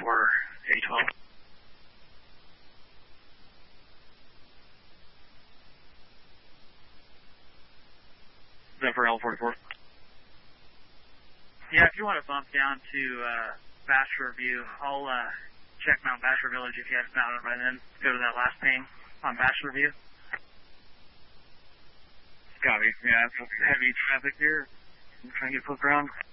for A12. Is that for L44? Yeah, if you want to bump down to Bachelor View, I'll check Mount Bachelor Village if you haven't found it by then. Go to that last ping on Bachelor View. Copy. Yeah, it's heavy traffic here. I'm trying to get flipped around.